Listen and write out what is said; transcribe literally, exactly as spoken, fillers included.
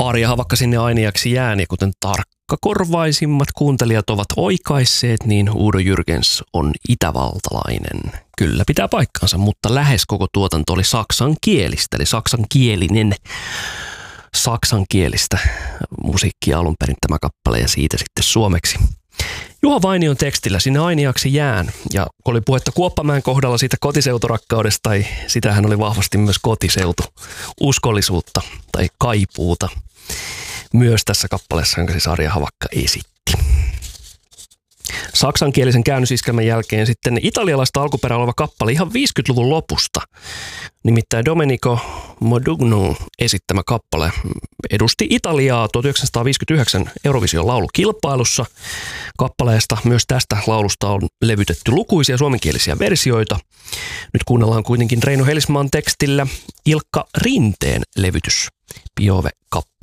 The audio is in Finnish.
Arja Havakka sinne ainiaksi jään, ja kuten tarkkakorvaisimmat kuuntelijat ovat oikaisseet, niin Udo Jürgens on itävaltalainen. Kyllä pitää paikkansa, mutta lähes koko tuotanto oli saksankielistä, eli saksankielinen saksankielistä musiikkia alun perin tämä kappale ja siitä sitten suomeksi. Juha Vainion tekstillä sinne ainiaksi jään, ja kun oli puhetta Kuoppamäen kohdalla siitä kotiseuturakkaudesta, tai sitähän oli vahvasti myös kotiseutu, uskollisuutta tai kaipuuta, myös tässä kappaleessa, jonka siis Arja Havakka esitti. Saksankielisen käännösiskelmän jälkeen sitten italialaista alkuperää oleva kappale ihan viisikymmentäluvun lopusta. Nimittäin Domenico Modugnon esittämä kappale edusti Italiaa tuhatyhdeksänsataaviisikymmentäyhdeksän Eurovision laulukilpailussa. Kappaleesta myös tästä laulusta on levytetty lukuisia suomenkielisiä versioita. Nyt kuunnellaan kuitenkin Reino Helismaan tekstillä Ilkka Rinteen levytys Piove-kappaleesta.